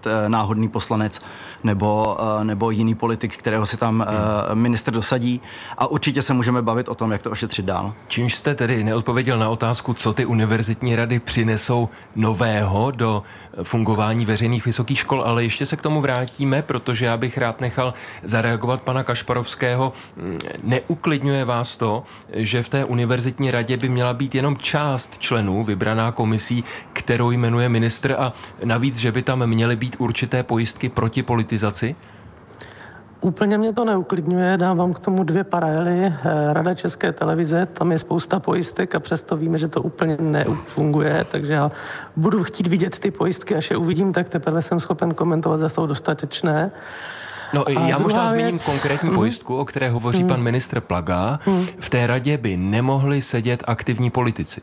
být náhodný poslanec nebo jiný politik, kterého si tam ministr dosadí. A určitě se můžeme bavit o tom, jak to ošetřit dál. Čímž jste tedy neodpověděl na otázku, co ty univerzitní rady přinesou nového do fungování veřejných vysokých škol, ale ještě se k tomu vrátíme, protože já bych rád nechal zareagovat pana Kašparovského. Neuklidňuje vás to, že v té univerzitní radě by měla být jenom část členů vybraná komisí, kterou jmenuje ministr, a navíc, že by tam měly být určité pojistky proti politizaci? Úplně mě to neuklidňuje, dám vám k tomu 2 paralely. Rada České televize, tam je spousta pojistek a přesto víme, že to úplně nefunguje, takže já budu chtít vidět ty pojistky, až je uvidím, tak teprve jsem schopen komentovat, zda jsou dostatečné. No, já možná zmíním konkrétní pojistku, o které hovoří pan ministr Plaga. V té radě by nemohli sedět aktivní politici.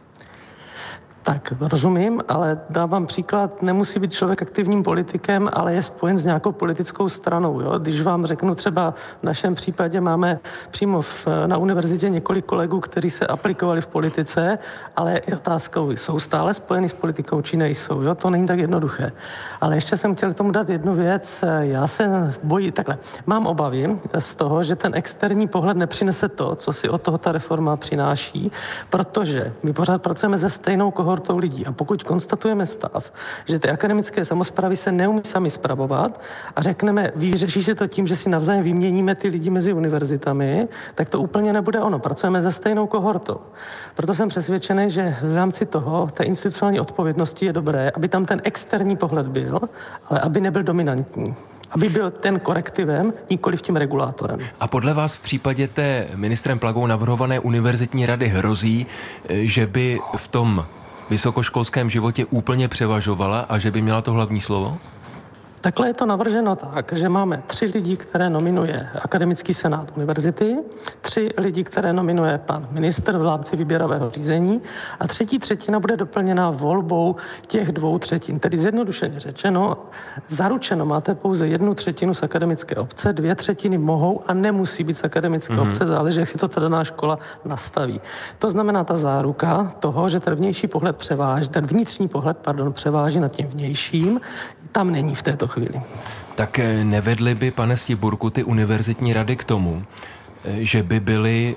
Tak, rozumím, ale dávám příklad, nemusí být člověk aktivním politikem, ale je spojen s nějakou politickou stranou. Jo? Když vám řeknu třeba v našem případě máme přímo na univerzitě několik kolegů, kteří se aplikovali v politice, ale je otázkou, jsou stále spojeni s politikou, či nejsou. Jo? To není tak jednoduché. Ale ještě jsem chtěl k tomu dát jednu věc. Já se bojím, takhle, mám obavy z toho, že ten externí pohled nepřinese to, co si od toho ta reforma přináší, protože my pořád pracujeme se stejnou kohortou lidí. A pokud konstatujeme stav, že ty akademické samosprávy se neumí sami spravovat a řekneme, vyřeší se to tím, že si navzájem vyměníme ty lidi mezi univerzitami, tak to úplně nebude ono. Pracujeme se stejnou kohortou. Proto jsem přesvědčený, že v rámci toho, té institucionální odpovědnosti je dobré, aby tam ten externí pohled byl, ale aby nebyl dominantní. Aby byl ten korektivem, nikoliv tím regulátorem. A podle vás v případě té ministrem Plagou navrhované univerzitní rady hrozí, že by v tom vysokoškolském životě úplně převažovala a že by měla to hlavní slovo? Takhle je to navrženo tak, že máme 3 lidi, které nominuje Akademický senát univerzity, 3 lidi, které nominuje pan ministr v rámci výběrového řízení a 3/3 bude doplněna volbou těch 2/3. Tedy zjednodušeně řečeno, zaručeno máte pouze 1/3 z akademické obce, 2/3 mohou a nemusí být z akademické obce, záleží, jak si to ta daná škola nastaví. To znamená ta záruka toho, že ten vnitřní pohled převáží nad tím vnějším, tam není v této chvíli. Tak nevedly by, pane Stiburku, ty univerzitní rady k tomu, že by byly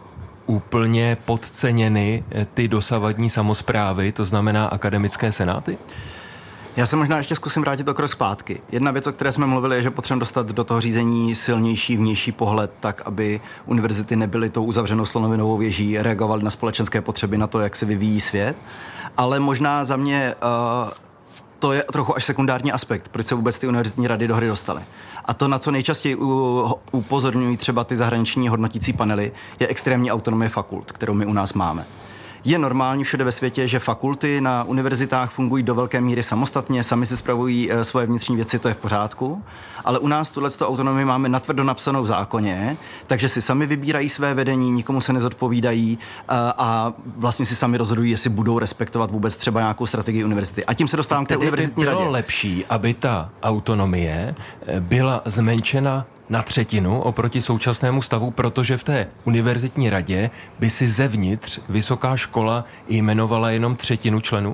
úplně podceněny ty dosavadní samosprávy, to znamená akademické senáty? Já se možná ještě zkusím vrátit o krok zpátky. Jedna věc, o které jsme mluvili, je, že potřebujeme dostat do toho řízení silnější vnější pohled, tak aby univerzity nebyly tou uzavřenou slonovinovou věží, reagovaly na společenské potřeby, na to, jak se vyvíjí svět. Ale možná za mě to je trochu až sekundární aspekt, proč se vůbec ty univerzitní rady do hry dostaly. A to, na co nejčastěji upozorňují třeba ty zahraniční hodnotící panely, je extrémní autonomie fakult, kterou my u nás máme. Je normální všude ve světě, že fakulty na univerzitách fungují do velké míry samostatně, sami si spravují svoje vnitřní věci, to je v pořádku, ale u nás tuto autonomii máme natvrdo napsanou v zákoně, takže si sami vybírají své vedení, nikomu se nezodpovídají a vlastně si sami rozhodují, jestli budou respektovat vůbec třeba nějakou strategii univerzity. A tím se dostávám k té univerzitní radě. Bylo lepší, aby ta autonomie byla zmenšena na 1/3 oproti současnému stavu, protože v té univerzitní radě by si zevnitř vysoká škola jmenovala jenom 1/3 členů?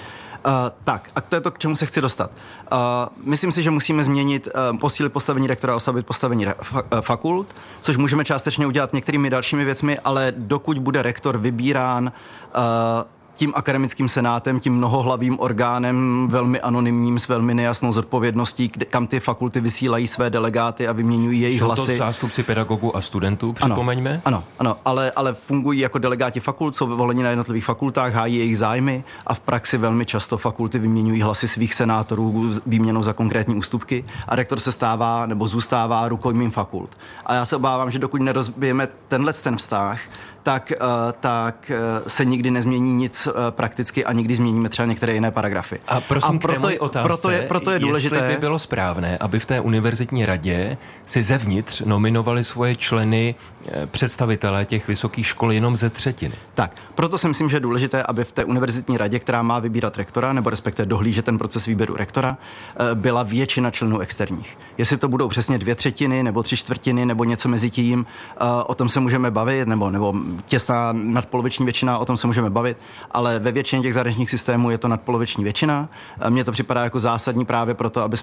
Tak, a to je to, k čemu se chci dostat. Myslím si, že musíme změnit, posílit postavení rektora, oslabit postavení fakult, což můžeme částečně udělat některými dalšími věcmi, ale dokud bude rektor vybírán tím akademickým senátem, tím mnohohlavým orgánem, velmi anonymním, s velmi nejasnou zodpovědností, kam ty fakulty vysílají své delegáty a vyměňují jejich hlasy. Jsou to zástupci pedagogů a studentů, připomeňme? Ano, ale fungují jako delegáti fakult, jsou voleni na jednotlivých fakultách, hájí jejich zájmy a v praxi velmi často fakulty vyměňují hlasy svých senátorů výměnou za konkrétní ústupky a rektor se stává nebo zůstává rukojmím fakult. A já se obávám, že dokud nerozbijeme ten vztah, tak se nikdy nezmění nic prakticky a nikdy změníme třeba některé jiné paragrafy. A prosím, proto je důležité, jestli by bylo správné, aby v té univerzitní radě si zevnitř nominovali svoje členy představitelé těch vysokých škol jenom ze 1/3. Tak, proto si myslím, že je důležité, aby v té univerzitní radě, která má vybírat rektora, nebo respektive dohlížet ten proces výběru rektora, byla většina členů externích. Jestli to budou přesně 2/3 nebo 3/4 nebo něco mezi tím, o tom se můžeme bavit, nebo těsná nadpoloviční většina, o tom se můžeme bavit, ale ve většině těch zahraničních systémů je to nadpoloviční většina. Mně to připadá jako zásadní právě proto, aby